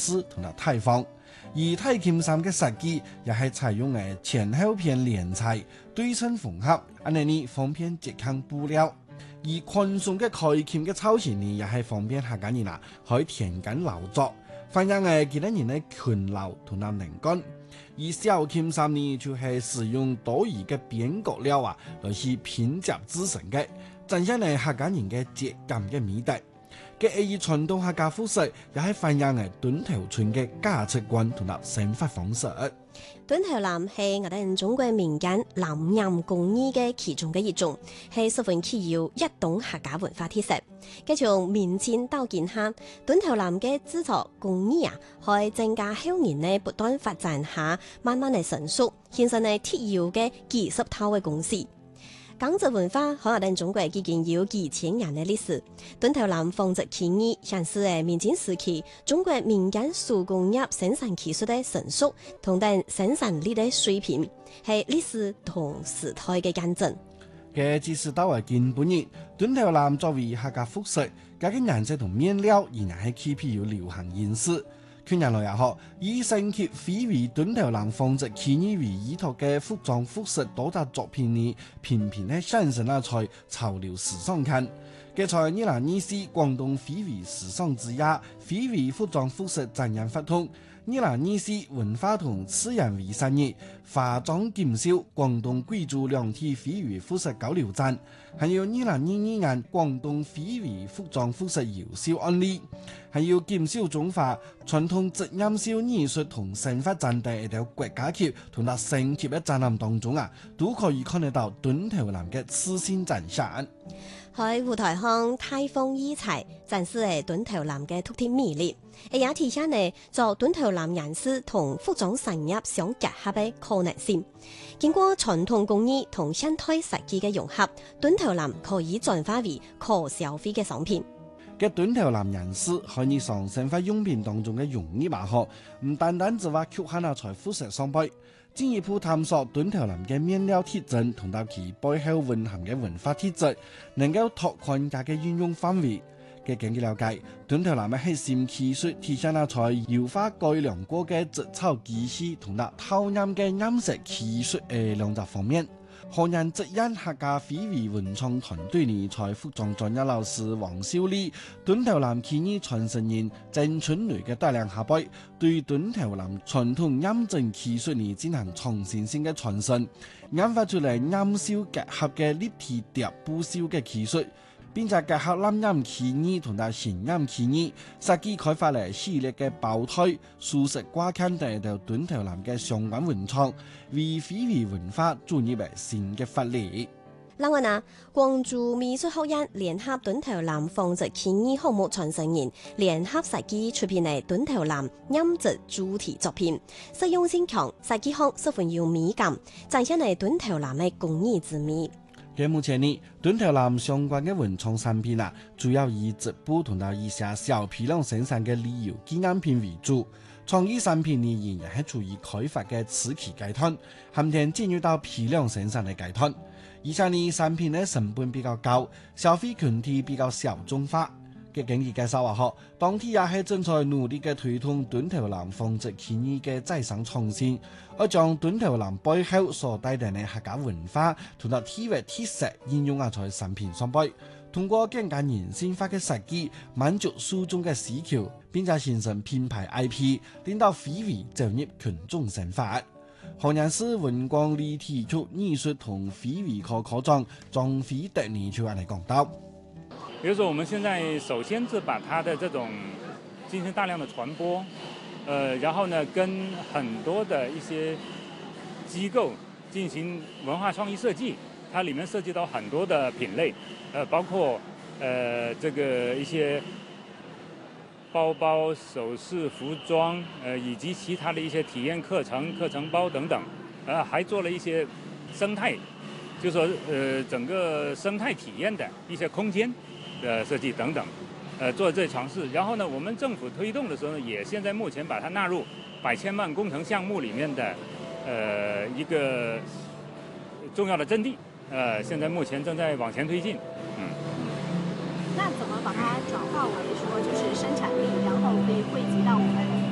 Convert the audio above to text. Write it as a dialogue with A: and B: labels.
A: 式同埋態方。而太黔衫嘅設計也係採用前後片連裁、對稱縫合，安尼方便接近布料。而寬鬆嘅開黔嘅造型呢，也係方便客家人可以田間勞作，反映幾多人嘅勤勞同埋能幹。而小黔衫呢，就係使用多餘嘅邊角料來去拼接製成嘅，展現客家人嘅節感嘅美德。嘅以傳統客家服飾，也係反映墩頭村嘅價值觀同埋生活方式。
B: 墩頭藍係我哋中國民間南洋工藝嘅其中嘅一種，係十分具有一種客家文化特色。繼從明清到今下，墩頭藍嘅製作工藝可以增加後年呢不斷發展下，慢慢嚟成熟，形成係特有嘅幾十套嘅公司。江浙文化可能中國已經有幾千年嘅歷史。墩頭藍紡織技藝像是明清時期中國民間手工業生產技術嘅成熟同等生產力嘅水平，係歷史同時代嘅見證。
A: 嘅自是到近半年，墩頭藍作為客家服飾，佢嘅顏色同面料仍然係區別有流行形式。近年來也好，以升級非遺墩頭藍紡織技藝為依託嘅服裝服飾多達作品呢，頻頻喺上升在潮流時尚圈。嘅在2024廣東非遺時尚之夜，非遺服裝服飾展演活動，2024文化同自然遺產日化妝錦繡廣東貴州兩體非遺服飾交流展，還有2022年廣東非遺服裝服飾優秀案例，還有錦繡中華傳統織染繡藝術同生活展等一條國家級同埋省級嘅展覽當中都可以看得到墩頭藍嘅自信展現。
B: 喺舞台上大放異彩，展示墩頭藍嘅獨特魅力，也體現呢做墩頭藍人士同服裝產業相結合嘅可能性。經過傳統工藝同現代設計嘅融合，墩頭藍可以轉化為可消費嘅商品。
A: 嘅墩頭藍人士喺日常生活用品當中嘅用意話學，唔單單只話局限喺在服飾上邊，進一步探索墩頭藍嘅面料特徵同到其背後蘊含嘅文化特質，能夠拓寬佢嘅應用範圍。嘅根據了解，墩頭藍嘅核心技術體現喺在優化改良過嘅織草技術同埋透染嘅染色技術兩個方面。河南浙江客家非遺文創團隊呢，在服裝專業老師王秀麗、墩頭藍技藝傳承人鄭春雷嘅帶領下輩，對墩頭藍傳統染整技術呢進行創新性嘅傳承，研發出嚟染繡結合嘅立體疊布繡嘅技術，並且結合藍染技藝同埋顯染技藝，設計開發嚟系列嘅包胎、素食掛牽等到墩頭藍嘅相關文創，為非遺文化注入為新嘅活力。
B: 另外廣州美術學院聯合墩頭藍紡織技藝項目傳承人聯合設計出品嘅墩頭藍染織主題作品，實用性強，設計學十分有美感，展現嚟墩頭藍嘅工藝之美。
A: 嘅目前呢，墩頭藍相關嘅文創產品主要以織布同埋一些小批量生產嘅旅遊紀念品為主。創意產品呢，仍然係處於開發嘅初期階段，含天進入到批量生產嘅階段。以上呢產品呢成本比較高，消費群體比較小眾化。嘅經濟介紹話學，當地也係正在努力嘅推動墩頭藍紡織技藝嘅再生創新，而將墩頭藍背後所帶來嘅客家文化同埋體育特色應用在產品上邊，通過更加人性化嘅設計，滿足受眾嘅需求，並且形成品牌 IP， 令到非遺走入群眾生活。河南市文光里體育藝術同非遺科長張飛德呢就嚟講到。
C: 比如說，我們現在首先是把它的這種進行大量的傳播，然後呢，跟很多的一些機構進行文化創意設計，它裡面涉及到很多的品類，包括這個一些包包、首飾、服裝，以及其他的一些體驗課程、課程包等等，還做了一些生態，就是說整個生態體驗的一些空間的設計等等，做這嘗試。然後呢，我們政府推動的時候呢，也現在目前把它納入100千萬工程項目裡面的一個重要的陣地，現在目前正在往前推進。
D: 那怎麼把它轉化為說就是生產力，然後可以惠及到我們